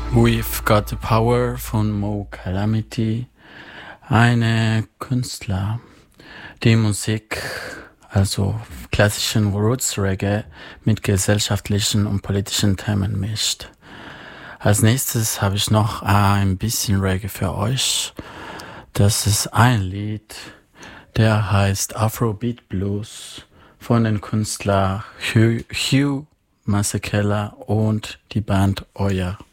We've Got the Power von Mo Calamity, eine Künstler, die Musik, also klassischen Roots Reggae mit gesellschaftlichen und politischen Themen mischt. Als nächstes habe ich noch ein bisschen Reggae für euch. Das ist ein Lied, der heißt Afrobeat Blues von den Künstlern Hugh Masekela und die Band Oya.